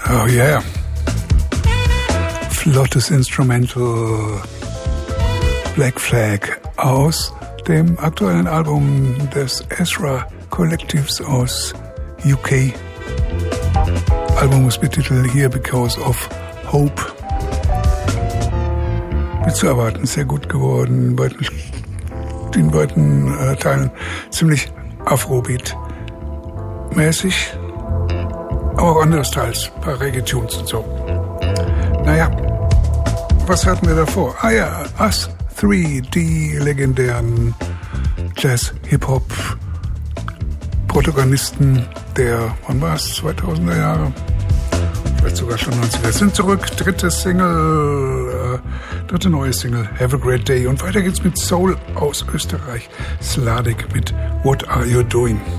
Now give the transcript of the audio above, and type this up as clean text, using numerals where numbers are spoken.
Oh yeah. Flottes Instrumental Black Flag aus dem aktuellen Album des Ezra Collectives aus UK. Albumsbetitel Here Because of Hope. Wie zu erwarten, sehr gut geworden. In beiden Teilen ziemlich Afrobeat-mäßig. Aber auch andersteils, ein paar Reggae-Tunes und so. Naja, was hatten wir davor? Ah ja, Us 3, die legendären Jazz-Hip-Hop-Protagonisten der, wann war es, 2000er Jahre? Vielleicht sogar schon 90er. Sind zurück, dritte neue Single, Have a Great Day. Und weiter geht's mit Soul aus Österreich, Sladek mit What Are You Doing?